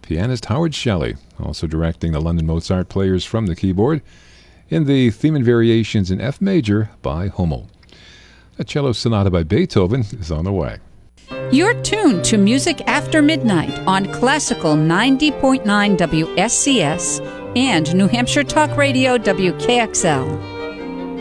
pianist Howard Shelley, also directing the London Mozart Players from the keyboard, in the Theme and Variations in F major by Hummel. A cello sonata by Beethoven is on the way. You're tuned to Music After Midnight on Classical 90.9 WSCS and New Hampshire Talk Radio WKXL.